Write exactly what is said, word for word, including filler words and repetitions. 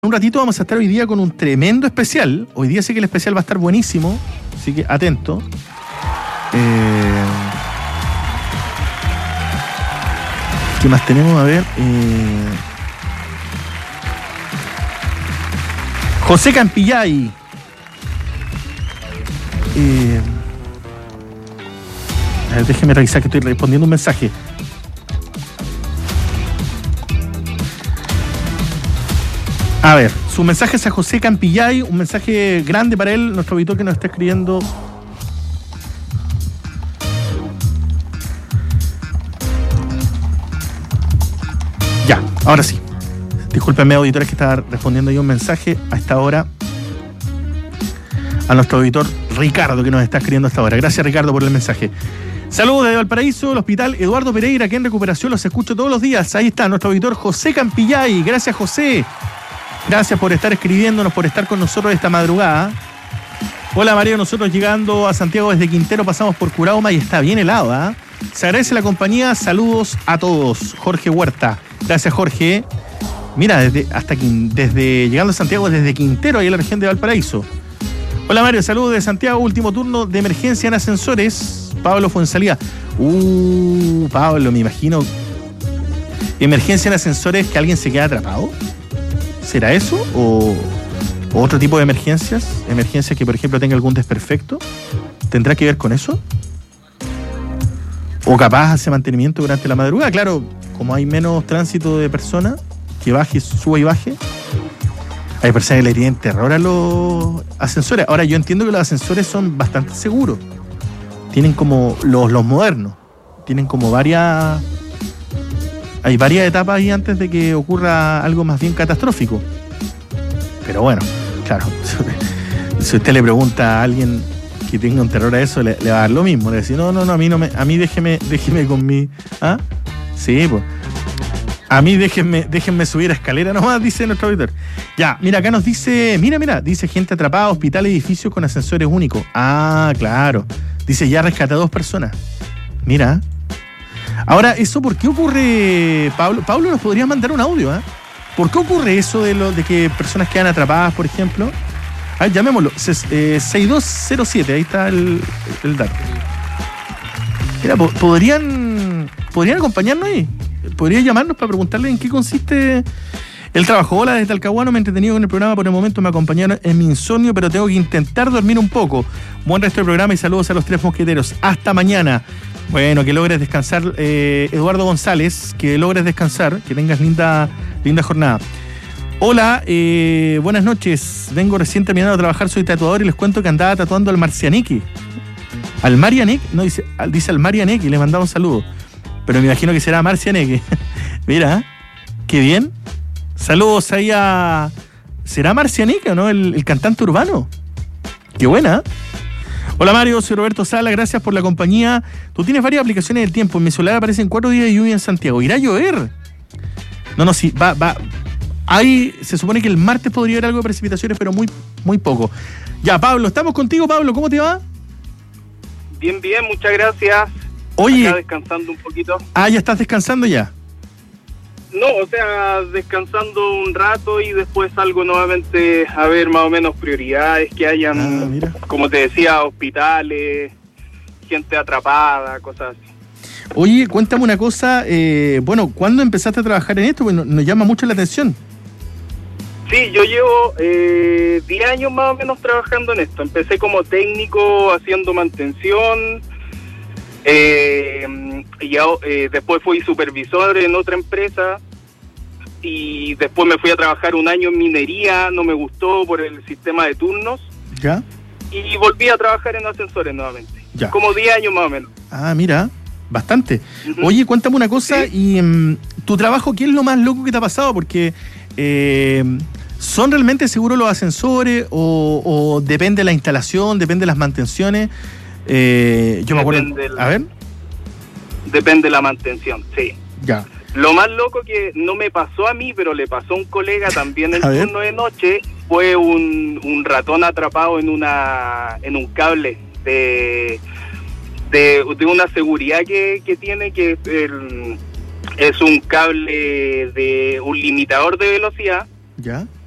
un ratito vamos a estar hoy día con un tremendo especial. Hoy día sí que el especial va a estar buenísimo, así que atento. Eh, ¿Qué más tenemos? A ver. Eh, José Campillay. Eh, a ver, déjeme revisar que estoy respondiendo un mensaje. A ver, su mensaje es a José Campillay, un mensaje grande para él, nuestro auditor que nos está escribiendo. Ya, ahora sí. Discúlpenme, auditores, que estaba respondiendo yo un mensaje a esta hora a nuestro auditor Ricardo, que nos está escribiendo a esta hora. Gracias, Ricardo, por el mensaje. Saludos desde Valparaíso, el hospital Eduardo Pereira, que en recuperación los escucho todos los días. Ahí está nuestro auditor José Campillay. Gracias, José. Gracias por estar escribiéndonos, por estar con nosotros esta madrugada. Hola, Mario, nosotros llegando a Santiago desde Quintero pasamos por Curauma y está bien helado, ¿eh? Se agradece la compañía, saludos a todos. Jorge Huerta, gracias, Jorge. Mira, desde, hasta desde llegando a Santiago desde Quintero, ahí en la región de Valparaíso. Hola, Mario, saludos de Santiago, último turno de emergencia en ascensores. Pablo Fuensalía. Uh, Pablo, me imagino. Emergencia en ascensores, que alguien se queda atrapado. ¿Será eso? ¿O otro tipo de emergencias? ¿Emergencias que, por ejemplo, tenga algún desperfecto? ¿Tendrá que ver con eso? ¿O capaz hace mantenimiento durante la madrugada? Claro, como hay menos tránsito de personas, que baje, suba y baje. Hay personas que le tienen terror a los ascensores. Ahora, yo entiendo que los ascensores son bastante seguros. Tienen como los, los modernos. Tienen como varias... Hay varias etapas ahí antes de que ocurra algo más bien catastrófico. Pero bueno, claro, si usted le pregunta a alguien que tenga un terror a eso, le, le va a dar lo mismo. Le va a decir, no, no, no, a mí no me, a mí déjeme, déjeme con mi. ¿Ah? Sí, pues. A mí déjenme, déjenme subir a escalera nomás, dice nuestro auditor. Ya, mira, acá nos dice, mira, mira, dice gente atrapada, hospital, edificios con ascensores únicos. Ah, claro. Dice, ya rescata a dos personas. Mira. Ahora, ¿eso por qué ocurre, Pablo? Pablo, ¿nos podrías mandar un audio? ¿eh? ¿Por qué ocurre eso de, lo, de que personas quedan atrapadas, por ejemplo? A ver, llamémoslo. Eh, seis dos cero siete, ahí está el, el dato. Mira, ¿podrían, ¿podrían acompañarnos ahí? ¿Podrían llamarnos para preguntarle en qué consiste el trabajo? Hola, desde Talcahuano, me he entretenido con el programa, por el momento me acompañaron en mi insomnio, pero tengo que intentar dormir un poco. Buen resto del programa y saludos a los tres mosqueteros. Hasta mañana. Bueno, que logres descansar, eh, Eduardo González, que logres descansar, que tengas linda, linda jornada. Hola, eh, buenas noches. Vengo recién terminando de trabajar, soy tatuador y les cuento que andaba tatuando al Marcianeque. ¿Al Marianeque? No, dice al, dice al Marianeque, le mandaba un saludo. Pero me imagino que será Marcianeque. Mira, qué bien. Saludos ahí a... ¿Será Marcianeque o no? El, el cantante urbano. Qué buena. Hola, Mario, soy Roberto Sala, gracias por la compañía. Tú tienes varias aplicaciones del tiempo. En mi celular aparecen cuatro días de lluvia en Santiago. ¿Irá a llover? No, no, sí, va, va. Ahí se supone que el martes podría haber algo de precipitaciones, pero muy, muy poco. Ya, Pablo, estamos contigo, Pablo, ¿cómo te va? Bien, bien, muchas gracias. Oye. Acá descansando un poquito. Ah, ¿ya estás descansando ya? No, o sea, descansando un rato y después salgo nuevamente a ver más o menos prioridades que hayan, ah, como te decía, hospitales, gente atrapada, cosas así. Oye, cuéntame una cosa, eh, bueno, ¿cuándo empezaste a trabajar en esto? Pues nos, nos llama mucho la atención. Sí, yo llevo eh, diez años más o menos trabajando en esto. Empecé como técnico haciendo mantención. Eh, y eh, después fui supervisor en otra empresa y después me fui a trabajar un año en minería, no me gustó por el sistema de turnos. ¿Ya? Y volví a trabajar en ascensores nuevamente. Ya. Como diez años más o menos. Ah, mira, bastante. Uh-huh. Oye, cuéntame una cosa, ¿sí? Y um, tu trabajo, ¿qué es lo más loco que te ha pasado? Porque eh, ¿son realmente seguros los ascensores o, o depende de la instalación, depende de las mantenciones? Eh, yo depende me acuerdo. La, a ver. Depende de la mantención, sí. Ya. Lo más loco que no me pasó a mí, pero le pasó a un colega también en turno de noche, fue un, un ratón atrapado en una en un cable de de, de una seguridad que, que tiene, que el, es un cable de un limitador de velocidad. ¿Ya?